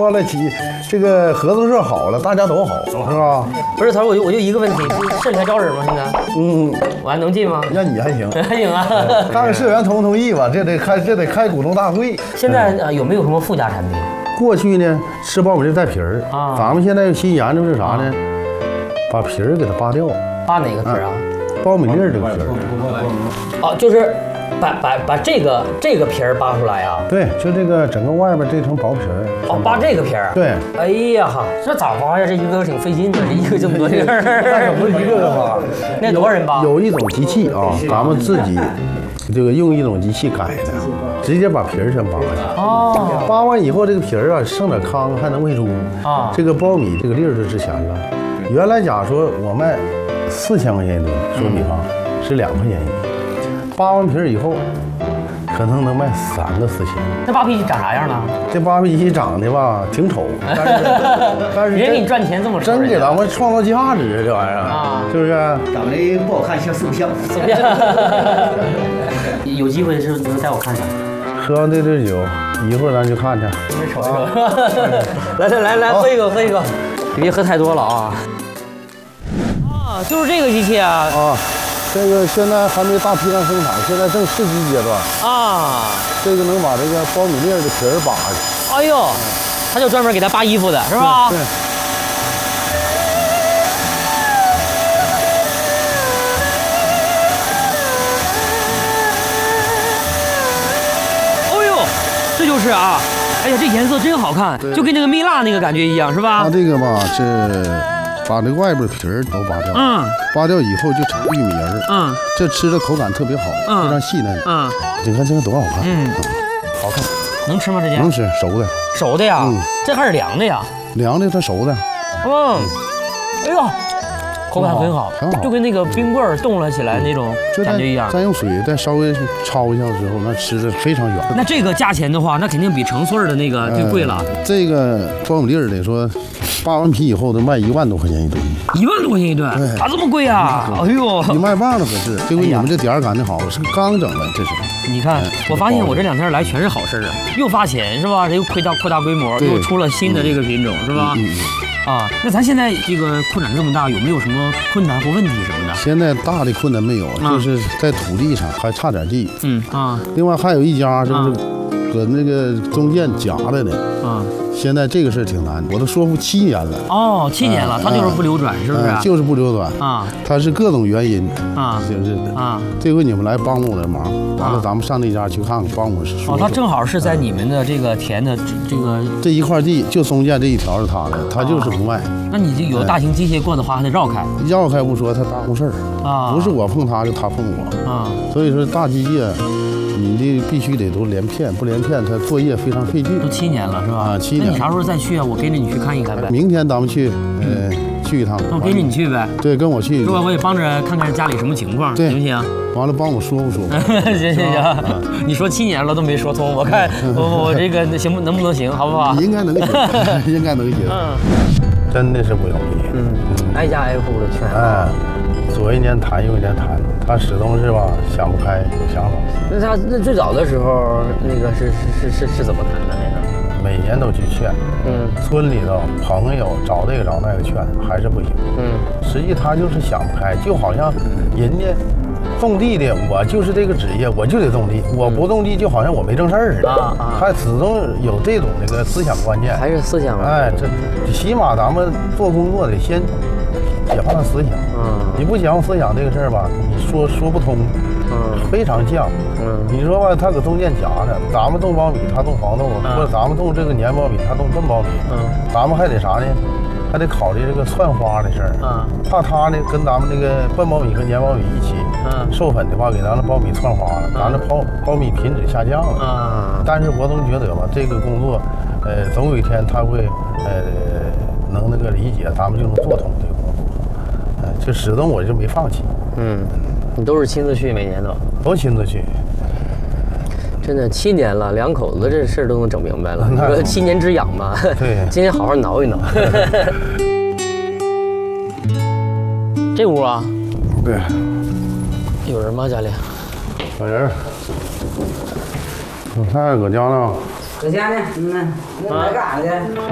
多了，这个合作社好了，大家都好，是吧？ 不是，头我就一个问题，社里还招人吗？现在？我还能进吗？ 那你还行， 还行啊。 看看社员同不同意吧，这得开股东大会。 现在有没有什么附加产品？ 过去呢，吃苞米粒带皮儿啊，咱们现在新研究是啥呢？把皮儿给它扒掉。 扒哪个皮儿啊？ 苞米粒儿这个皮儿。 哦，就是把这个皮儿扒出来呀？ 对，就这个整个外边这层薄皮儿。 哦，扒这个皮儿。 对。 哎呀哈，这咋扒呀？这一个挺费劲的，这一个这么多粒儿。 那可不是一个扒， 那多少人扒？ 有一种机器啊，咱们自己这个用一种机器改的，直接把皮儿全扒下去。哦。扒完以后，这个皮儿啊剩点糠还能喂猪啊。这个苞米这个粒儿就值钱了。原来假如说我卖4000块钱一吨熟米糠，是2块钱一斤。扒完皮儿以后，可能能卖3个4000。 那扒皮机长啥样呢？ 这扒皮机长得吧挺丑，但是人给你赚钱这么真给咱们创造价值，这玩意儿啊，是不是？ 长得不好看，像塑像。 有机会是能带我看看。 喝完这酒，一会儿咱去看去。 瞅一瞅。来，喝一口，别喝太多了啊。就是这个机器啊。 这个现在还没大批量生产，现在正试机阶段啊。这个能把这个苞米粒的皮儿扒下去。 哎呦，他就专门给他扒衣服的是吧？ 对。 哎呦，这就是啊，哎呀，这颜色真好看，就跟那个蜜蜡那个感觉一样，是吧？ 它这个吧，把这外边皮儿都扒掉，扒掉以后就成玉米仁儿，这吃着口感特别好，非常细嫩，你看这个多好看，好看， 能吃吗？这能吃，熟的呀，这还是凉的呀， 凉的它熟的， 哎呦，口感很好，就跟那个冰棍儿冻了起来那种感觉一样。 再用水再稍微焯一下之后，那吃着非常软。 那这个价钱的话，那肯定比成穗的那个就贵了。 这个苞米粒儿得说，扒完皮以后都卖1万多块钱一吨。 1万多块钱一吨，咋这么贵啊？哎呦， 比卖棒子可是。这回你们这点儿赶的好，是刚整的，这是。 你看，我发现我这2天来全是好事啊，又发钱是吧？这又扩大规模，又出了新的这个品种是吧？啊，那咱现在这个扩展这么大，有没有什么困难或问题什么的？ 现在大的困难没有，就是在土地上还差点地。另外还有一家就是搁那个中间夹着的。现在这个事儿挺难，我都说服7年了。 哦，7年了，他就是不流转，是不是？ 就是不流转啊，他是各种原因就是这回你们来帮我的忙，完了咱们上那家去看看，帮我说。 他正好是在你们的这个田的这一块地，就中间这一条是他的，他就是不卖。 那你就有大型机械过的话，还得绕开。 绕开不说，他耽误事儿啊，不是我碰他，就他碰我啊。所以说大机械。你这必须得都连片，不连片它作业非常费劲。 都7年了是吧？ 啊，7年。 那你啥时候再去啊？我跟着你去看一看呗。 明天咱们去，去一趟。 那我跟着你去呗。 对，跟我去。 是吧？我也帮着看看家里什么情况，行不行？ 完了，帮我说不说？ 行。你说7年了都没说通，我看我这个行不能不能行，好不好？ 应该能行，应该能行。真的是不容易。 挨家挨户的劝。 左一年谈右一年谈，他始终是吧想不开，有想法。 那最早的时候，那个是怎么谈的那个？ 每年都去劝，村里头朋友找这个找那个劝，还是不行。实际他就是想不开，就好像人家种地的，我就是这个职业，我就得种地，我不种地就好像我没正事儿似的。他始终有这种那个思想观念， 还是思想。 这起码咱们做工作得先解放思想。你不解放思想这个事儿吧，你说不通。非常犟。你说吧，他搁中间夹着，咱们种苞米，他种黄豆，或者咱们种这个粘苞米，他种笨苞米。咱们还得啥呢？还得考虑这个窜花的事儿。怕他呢跟咱们这个笨苞米和粘苞米一起授粉的话，给咱的苞米窜花了，咱的苞米品质下降了。但是我总觉得吧，这个工作，总有一天他会能那个理解，咱们就能做通这个工作。就始终我就没放弃。 你都是亲自去，每年都亲自去。 真的7年了，两口子这事儿都能整明白了。你说7年之痒嘛， 对， 今天好好挠一挠。这屋啊？ 对。 有人吗？家里？ 有人。我太太搁家呢。 搁家呢，来干啥去？